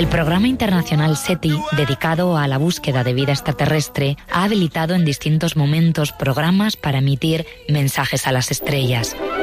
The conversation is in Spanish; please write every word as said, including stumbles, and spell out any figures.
programa internacional SETI, dedicado a la búsqueda de vida extraterrestre, ha habilitado en distintos momentos programas para emitir mensajes a las estrellas.